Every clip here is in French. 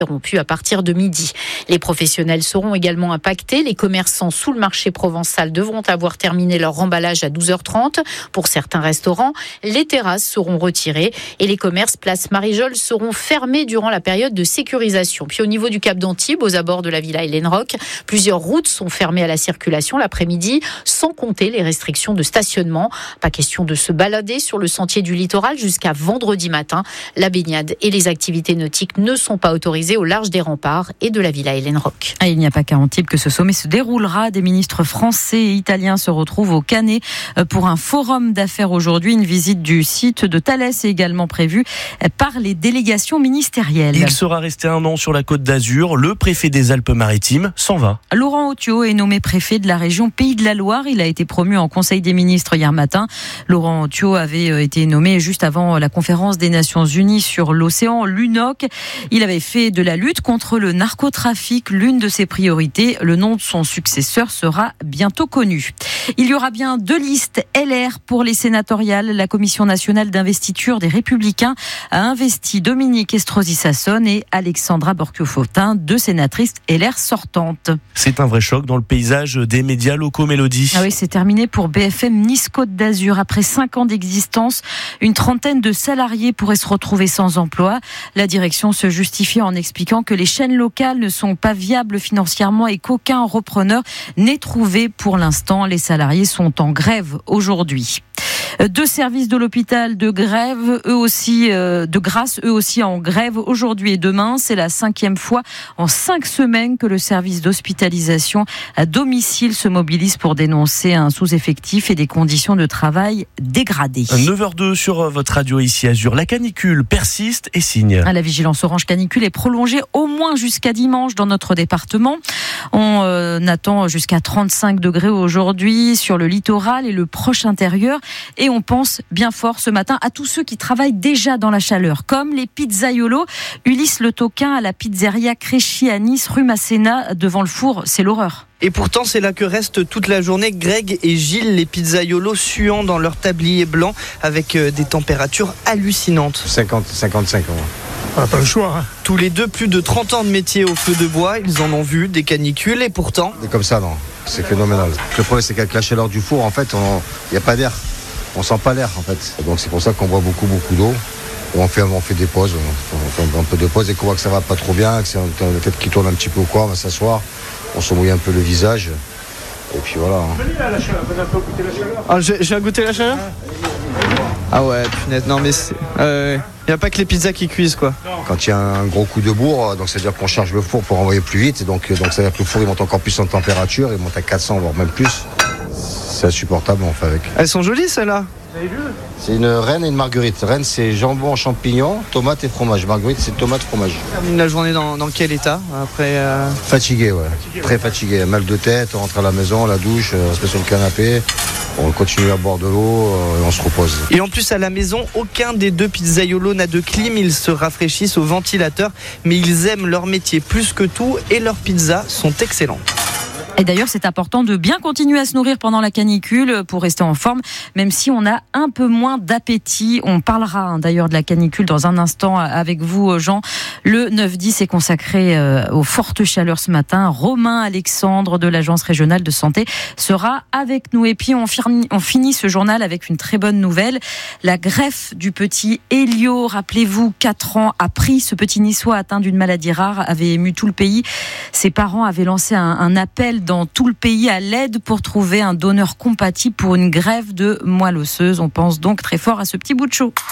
interrompu à partir de midi. Les professionnels seront également impactés. Les commerçants sous le marché provençal devront avoir terminé leur emballage à 12h30. Pour certains restaurants, les terrasses seront retirées et les commerces place Marijol seront fermés durant la période de sécurisation. Puis au niveau du Cap d'Antibes, aux abords de la Villa Hélène Roch, plusieurs routes sont fermées à la circulation l'après-midi, sans compter les restrictions de stationnement. Pas question de se balader sur le sentier du littoral jusqu'à vendredi matin. La baignade et les activités nautiques ne sont pas autorisées au large des remparts et de la Villa Hélène Roch. Il n'y a pas qu'à Antibes que ce sommet se déroulera. Des ministres français et italiens se retrouvent au Canet pour un forum d'affaires aujourd'hui. Une visite du site de Thales est également prévue par les délégations ministérielles. Il sera resté 1 an sur la Côte d'Azur. Le préfet des Alpes-Maritimes s'en va. Laurent Otio est nommé préfet de la région Pays de la Loire. Il a été promu en Conseil des ministres hier matin. Laurent Otio avait été nommé juste avant la conférence des Nations Unies sur l'océan, l'UNOC. Il avait fait de la lutte contre le narcotrafic l'une de ses priorités. Le nom de son successeur sera bientôt connu. Il y aura bien 2 listes LR pour les sénatoriales. La Commission nationale d'investiture des Républicains a investi Dominique Estrosi Sassone et Alexandra Borchio-Fontimp, 2 sénatrices LR sortantes. C'est un vrai choc dans le paysage des médias locaux, Mélodie. Ah oui, c'est terminé pour BFM Nice-Côte d'Azur. Après 5 ans d'existence, une trentaine de salariés pourraient se retrouver sans emploi. La direction se justifie en expliquant que les chaînes locales ne sont pas viables financièrement et qu'aucun repreneur n'est trouvé pour l'instant. Les salariés sont en grève aujourd'hui. 2 services de l'hôpital de grève, eux aussi en grève aujourd'hui et demain. C'est la 5e fois en 5 semaines que le service d'hospitalisation à domicile se mobilise pour dénoncer un sous-effectif et des conditions de travail dégradées. 9h02 sur votre radio ici Azur. La canicule persiste et signe. La vigilance orange canicule est prolongée au moins jusqu'à dimanche dans notre département. On attend jusqu'à 35 degrés aujourd'hui sur le littoral et le proche intérieur. Et on pense bien fort ce matin à tous ceux qui travaillent déjà dans la chaleur, comme les pizzaiolos. Ulysse Le Toquin à la pizzeria Créchy à Nice, rue Masséna, devant le four, c'est l'horreur. Et pourtant, c'est là que restent toute la journée Greg et Gilles, les pizzaiolos suants dans leur tablier blanc avec des températures hallucinantes. 50-55 ans. Pas le choix. Hein. Tous les deux, plus de 30 ans de métier au feu de bois. Ils en ont vu des canicules et pourtant... C'est comme ça, non. C'est phénoménal. Le problème, c'est qu'avec la chaleur du four, en fait, il n'y a pas d'air. On sent pas l'air, en fait. Donc c'est pour ça qu'on boit beaucoup d'eau. On fait des pauses. On fait un peu de pause et qu'on voit que ça va pas trop bien, que c'est la tête qui tourne un petit peu au corps, on va s'asseoir. On se mouille un peu le visage. Et puis voilà. Venez là, la chaleur. Venez un peu goûter la chaleur. Ah, j'ai goûté la chaleur ? Ah ouais, punaise. Non, mais il n'y a pas que les pizzas qui cuisent, quoi. Quand il y a un gros coup de bourre, donc c'est-à-dire qu'on charge le four pour envoyer plus vite. Donc ça veut dire que le four il monte encore plus en température, il monte à 400 voire même plus. C'est insupportable, on fait avec. Elles sont jolies, celles-là. Vous avez vu ? C'est une reine et une marguerite. Reine, c'est jambon, champignons, tomates et fromage. Marguerite, c'est tomate, fromage. Termine la journée dans quel état après Fatigué, ouais. Très fatigué. Mal de tête, on rentre à la maison, la douche, on se met sur le canapé. On continue à boire de l'eau et on se repose. Et en plus, à la maison, aucun des 2 pizzaiolos n'a de clim. Ils se rafraîchissent au ventilateur. Mais ils aiment leur métier plus que tout et leurs pizzas sont excellentes. Et d'ailleurs, c'est important de bien continuer à se nourrir pendant la canicule pour rester en forme, même si on a un peu moins d'appétit. On parlera d'ailleurs de la canicule dans un instant avec vous, Jean. Le 9-10 est consacré aux fortes chaleurs ce matin. Romain Alexandre de l'Agence régionale de santé sera avec nous. Et puis, on finit ce journal avec une très bonne nouvelle. La greffe du petit Elio, rappelez-vous, 4 ans a pris. Ce petit niçois atteint d'une maladie rare avait ému tout le pays. Ses parents avaient lancé un appel dans tout le pays à l'aide pour trouver un donneur compatible pour une greffe de moelle osseuse. On pense donc très fort à ce petit bout de chou.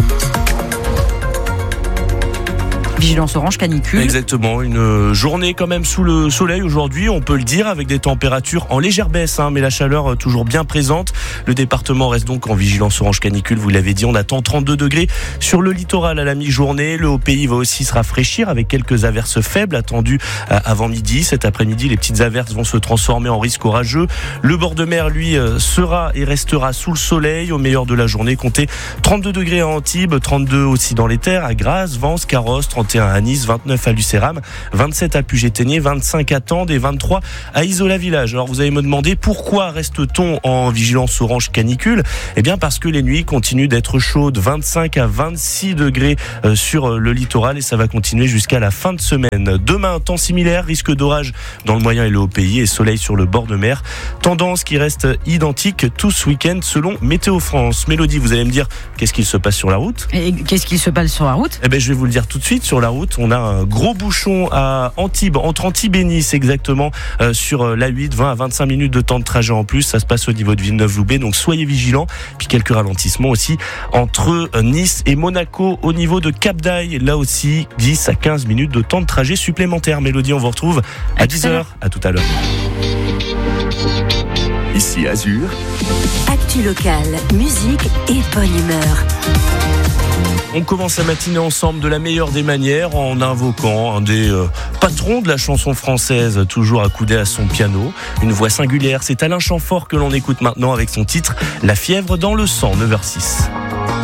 Vigilance orange canicule. Exactement, une journée quand même sous le soleil aujourd'hui, on peut le dire, avec des températures en légère baisse, mais la chaleur toujours bien présente. Le département reste donc en vigilance orange canicule, vous l'avez dit, on attend 32 degrés sur le littoral à la mi-journée. Le Haut-Pays va aussi se rafraîchir avec quelques averses faibles attendues avant midi. Cet après-midi, les petites averses vont se transformer en risque orageux. Le bord de mer, lui, sera et restera sous le soleil. Au meilleur de la journée, comptez 32 degrés à Antibes, 32 aussi dans les terres, à Grasse, Vence, Carrosse, 31 21 à Nice, 29 à Lucéram, 27 à Puget-Théniers, 25 à Tende et 23 à Isola-Village. Alors vous allez me demander pourquoi reste-t-on en vigilance orange canicule ? Eh bien parce que les nuits continuent d'être chaudes, 25 à 26 degrés sur le littoral et ça va continuer jusqu'à la fin de semaine. Demain, temps similaire, risque d'orage dans le moyen et le haut pays et soleil sur le bord de mer. Tendance qui reste identique tout ce week-end selon Météo France. Mélodie, vous allez me dire qu'est-ce qu'il se passe sur la route ? Et qu'est-ce qu'il se passe sur la route ? Eh ben, je vais vous le dire tout de suite. Sur la route, on a un gros bouchon à Antibes, entre Antibes et Nice exactement, sur l'A8, 20 à 25 minutes de temps de trajet en plus. Ça se passe au niveau de Villeneuve-Loubet, donc soyez vigilants. Puis quelques ralentissements aussi entre Nice et Monaco au niveau de Cap d'Aille. Là aussi, 10 à 15 minutes de temps de trajet supplémentaire. Mélodie, on vous retrouve à 10h. À tout à l'heure. Ici Azur. Actu locale, musique et bonne humeur. On commence la matinée ensemble de la meilleure des manières en invoquant un des patrons de la chanson française, toujours accoudé à son piano. Une voix singulière, c'est Alain Chamfort que l'on écoute maintenant avec son titre « La fièvre dans le sang », 9h06.